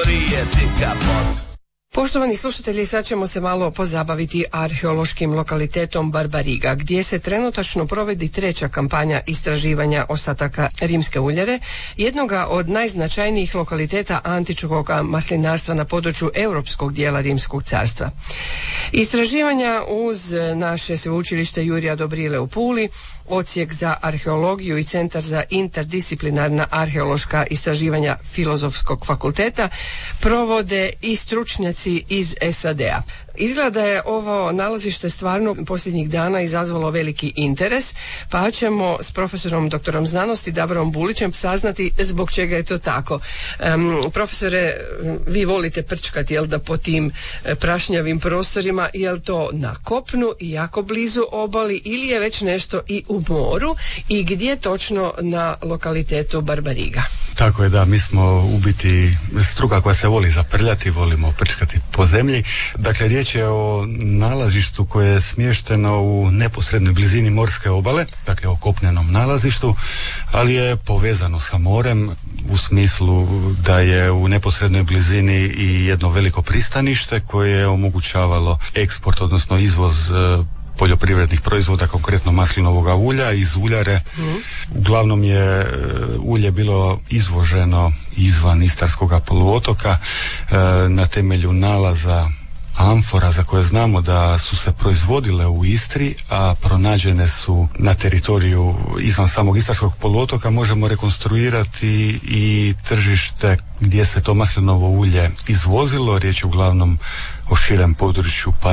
prijeti kapot. Poštovani slušatelji, sad ćemo se malo pozabaviti arheološkim lokalitetom Barbariga, gdje se trenutačno provodi treća kampanja istraživanja ostataka rimske uljare, jednoga od najznačajnijih lokaliteta antičkog maslinarstva na području europskog dijela Rimskog carstva. Istraživanja uz naše sveučilište Jurija Dobrile u Puli, Odsjek za arheologiju i Centar za interdisciplinarna arheološka istraživanja Filozofskog fakulteta provode i stručnjaci iz SAD-a. Izgleda da je ovo nalazište stvarno posljednjih dana izazvalo veliki interes, pa ćemo s profesorom doktorom znanosti Davorom Bulićem saznati zbog čega je to tako. Profesore, vi volite prčkati, jel da, po tim prašnjavim prostorima, jel to na kopnu i jako blizu obali ili je već nešto i u moru, i gdje točno na lokalitetu Barbariga? Tako je, da, mi smo u biti struka koja se voli zaprljati, volimo prčkati po zemlji. Dakle, riječ je o nalazištu koje je smješteno u neposrednoj blizini morske obale, dakle o kopnenom nalazištu, ali je povezano sa morem u smislu da je u neposrednoj blizini i jedno veliko pristanište koje je omogućavalo eksport, odnosno izvoz poljoprivrednih proizvoda, konkretno maslinovog ulja iz uljare. Uglavnom je ulje bilo izvoženo izvan Istarskog poluotoka na temelju nalaza amfora za koje znamo da su se proizvodile u Istri, a pronađene su na teritoriju izvan samog Istarskog poluotoka. Možemo rekonstruirati i tržište gdje se to maslinovo ulje izvozilo. Riječ je uglavnom o širem području